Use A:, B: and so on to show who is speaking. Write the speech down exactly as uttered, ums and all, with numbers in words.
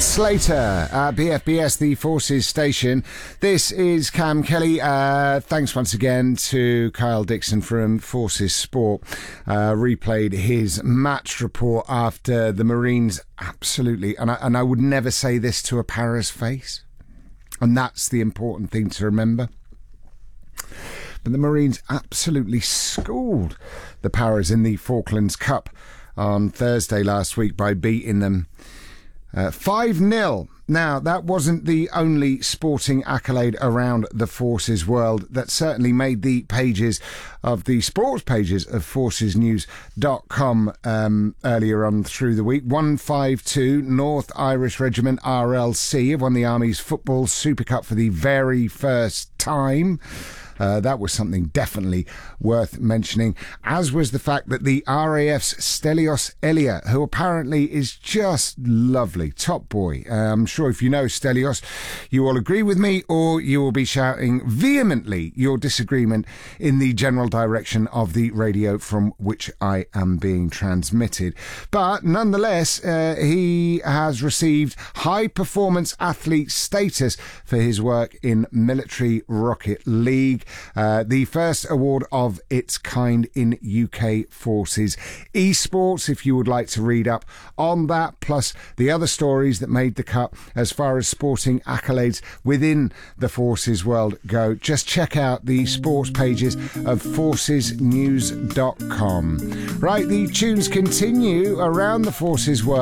A: Slater at B F B S, the Forces station. This is Cam Kelly. Uh, thanks once again to Kyle Dixon from Forces Sport. Uh, replayed his match report after the Marines absolutely, and I, and I would never say this to a Para's face, and that's the important thing to remember. But the Marines absolutely schooled the Paras in the Falklands Cup on Thursday last week by beating them uh, five nil. Now, that wasn't the only sporting accolade around the Forces world. That certainly made the pages of the sports pages of forces news dot com um, earlier on through the week. one fifty-two North Irish Regiment R L C have won the Army's Football Super Cup for the very first time. Uh, that was something definitely worth mentioning, as was the fact that the R A F's Stelios Elia, who apparently is just lovely, top boy. Uh, I'm sure if you know Stelios, you will agree with me, or you will be shouting vehemently your disagreement in the general direction of the radio from which I am being transmitted. But nonetheless, uh, he has received high performance athlete status for his work in Military Rocket League. Uh, the first award of its kind in U K Forces esports, if you would like to read up on that, plus the other stories that made the cut as far as sporting accolades within the Forces world go, just check out the sports pages of forces news dot com. Right, the tunes continue around the Forces world.